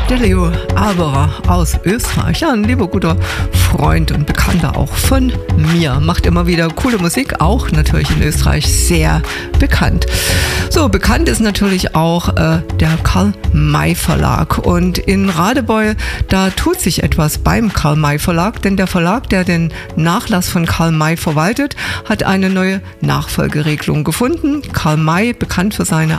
der Leo Aberer aus Österreich. Ja, ein lieber guter Freund und Bekannter auch von mir. Macht immer wieder coole Musik, auch natürlich in Österreich sehr bekannt. So, bekannt ist natürlich auch der Karl-May Verlag. Und in Radebeul, da tut sich etwas beim Karl-May Verlag, denn der Verlag, der den Nachlass von Karl May verwaltet, hat eine neue Nachfolgeregelung gefunden. Karl May, bekannt für seine